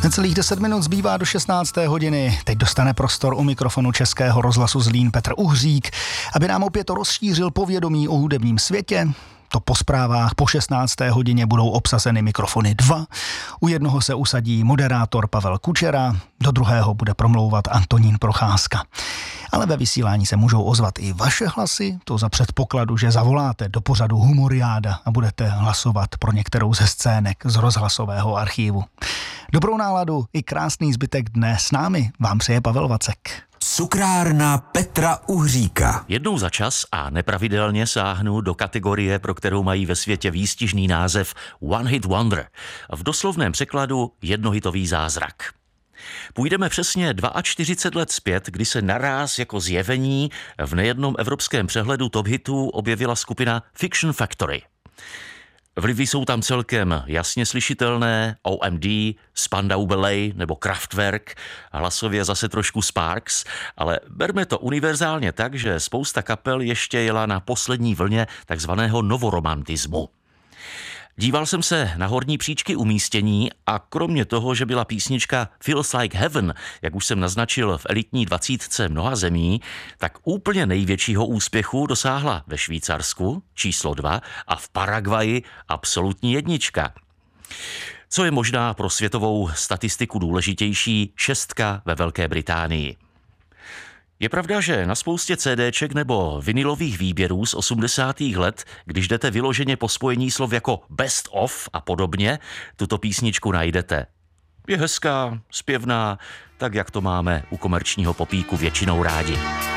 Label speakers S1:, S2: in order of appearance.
S1: Necelých 10 minut zbývá do 16. hodiny. Teď dostane prostor u mikrofonu Českého rozhlasu Zlín Petr Uhřík, aby nám opět rozšířil povědomí o hudebním světě. To po zprávách po 16. hodině budou obsazeny mikrofony 2. U jednoho se usadí moderátor Pavel Kučera, do druhého bude promlouvat Antonín Procházka. Ale ve vysílání se můžou ozvat i vaše hlasy, to za předpokladu, že zavoláte do pořadu Humoriáda a budete hlasovat pro některou ze scének z rozhlasového archívu. Dobrou náladu i krásný zbytek dne s námi vám přeje Pavel Vacek.
S2: Cukrárna Petra Uhříka.
S3: Jednou za čas a nepravidelně sáhnu do kategorie, pro kterou mají ve světě výstižný název One Hit Wonder. V doslovném překladu jednohitový zázrak. Půjdeme přesně 42 let zpět, kdy se naráz jako zjevení v nejednom evropském přehledu top hitů objevila skupina Fiction Factory. Vlivy jsou tam celkem jasně slyšitelné, OMD, Spandau Ballet nebo Kraftwerk, hlasově zase trošku Sparks, ale berme to univerzálně tak, že spousta kapel ještě jela na poslední vlně takzvaného novoromantismu. Díval jsem se na horní příčky umístění a kromě toho, že byla písnička Feels Like Heaven, jak už jsem naznačil v elitní 20 mnoha zemí, tak úplně největšího úspěchu dosáhla ve Švýcarsku, číslo 2, a v Paraguayi absolutní jednička. Co je možná pro světovou statistiku důležitější, 6 ve Velké Británii. Je pravda, že na spoustě CDček nebo vinilových výběrů z 80. let, když jdete vyloženě po spojení slov jako best of a podobně, tuto písničku najdete. Je hezká, zpěvná, tak jak to máme u komerčního popíku většinou rádi.